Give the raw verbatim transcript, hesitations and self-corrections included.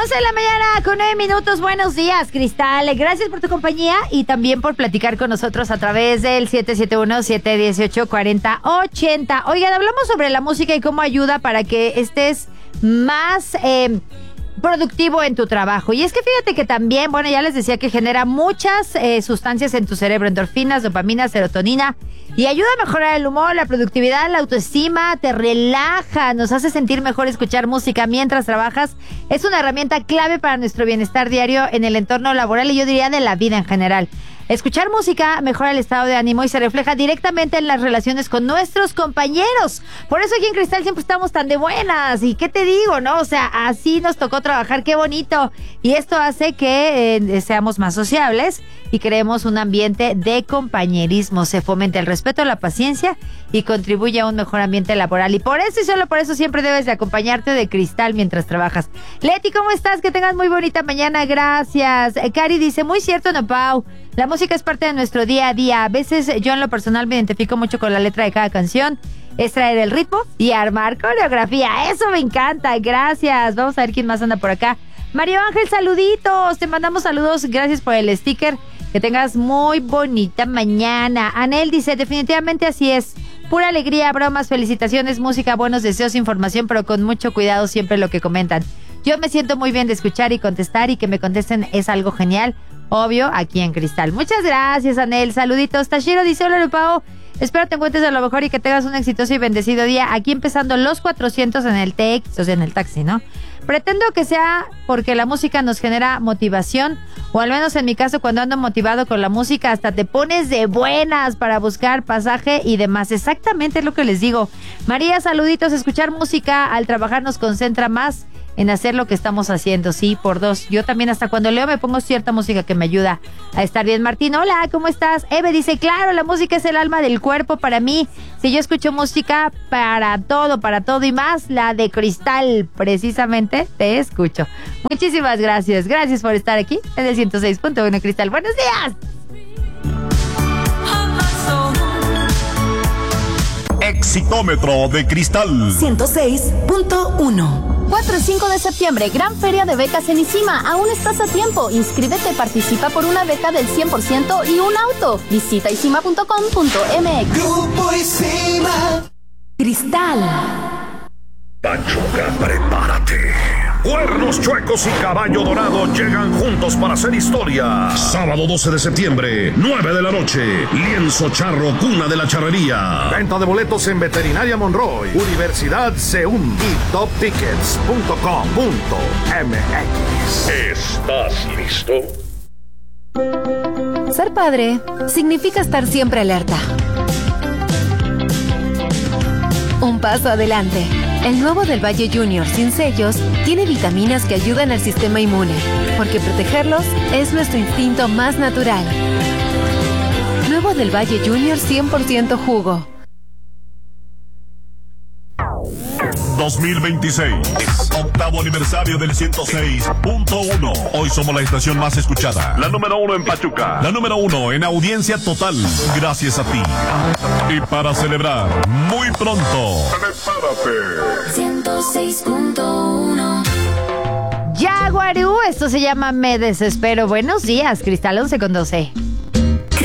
once de la mañana con nueve minutos. Buenos días, Cristal. Gracias por tu compañía y también por platicar con nosotros a través del siete siete uno, siete uno ocho, cuatro cero ocho cero. Oigan, hablamos sobre la música y cómo ayuda para que estés más eh, productivo en tu trabajo. Y es que fíjate que también, bueno, ya les decía que genera muchas eh, sustancias en tu cerebro, endorfinas, dopamina, serotonina, y ayuda a mejorar el humor, la productividad, la autoestima, te relaja, nos hace sentir mejor escuchar música mientras trabajas. Es una herramienta clave para nuestro bienestar diario en el entorno laboral y yo diría de la vida en general. Escuchar música mejora el estado de ánimo y se refleja directamente en las relaciones con nuestros compañeros. Por eso aquí en Cristal siempre estamos tan de buenas. ¿Y qué te digo, no? O sea, así nos tocó trabajar, qué bonito. Y esto hace que eh, seamos más sociables y creemos un ambiente de compañerismo. Se fomenta el respeto, la paciencia y contribuye a un mejor ambiente laboral. Y por eso y solo por eso siempre debes de acompañarte de Cristal mientras trabajas. Leti, ¿cómo estás? Que tengas muy bonita mañana. Gracias. Eh, Cari dice, muy cierto, no, Pau. La música es parte de nuestro día a día. A veces yo en lo personal me identifico mucho con la letra de cada canción. Es traer el ritmo y armar coreografía. Eso me encanta. Gracias. Vamos a ver quién más anda por acá. Mario Ángel, saluditos. Te mandamos saludos. Gracias por el sticker. Que tengas muy bonita mañana. Anel dice, definitivamente así es. Pura alegría, bromas, felicitaciones, música, buenos deseos, información, pero con mucho cuidado siempre lo que comentan. Yo me siento muy bien de escuchar y contestar y que me contesten es algo genial. Obvio, aquí en Cristal. Muchas gracias, Anel. Saluditos. Tashiro dice, hola, Lupao. Espero te encuentres a lo mejor y que tengas un exitoso y bendecido día. Aquí empezando los cuatrocientos en el T X, o sea, en el taxi, ¿no? Pretendo que sea porque la música nos genera motivación, o al menos en mi caso, cuando ando motivado con la música, hasta te pones de buenas para buscar pasaje y demás. Exactamente es lo que les digo. María, saluditos. Escuchar música al trabajar nos concentra más en hacer lo que estamos haciendo, sí, por dos. Yo también hasta cuando leo me pongo cierta música que me ayuda a estar bien. Martín, hola, ¿cómo estás? Eve dice, claro, la música es el alma del cuerpo para mí. Si yo escucho música para todo, para todo y más, la de Cristal, precisamente, te escucho. Muchísimas gracias. Gracias por estar aquí en el ciento seis punto uno Cristal. ¡Buenos días! Exitómetro de Cristal ciento seis punto uno. cuatro y cinco de septiembre, gran feria de becas en ICIMA. Aún estás a tiempo. Inscríbete, participa por una beca del cien por ciento y un auto. Visita isima punto com punto m x. Grupo ICIMA. Cristal. Pachuca, prepárate. Cuernos Chuecos y Caballo Dorado llegan juntos para hacer historia. Sábado doce de septiembre, nueve de la noche. Lienzo Charro, cuna de la charrería. Venta de boletos en Veterinaria Monroy, Universidad Seúl y top tickets punto com punto m x. ¿Estás listo? Ser padre significa estar siempre alerta. Un paso adelante. El nuevo del Valle Junior sin sellos tiene vitaminas que ayudan al sistema inmune, porque protegerlos es nuestro instinto más natural. Nuevo del Valle Junior cien por ciento jugo. dos mil veintiséis, octavo aniversario del ciento seis punto uno. Hoy somos la estación más escuchada, la número uno en Pachuca, la número uno en audiencia total, gracias a ti. Y para celebrar, muy pronto, prepárate. ciento seis punto uno. Yaguarú, esto se llama Me Desespero. Buenos días, Cristal once con doce.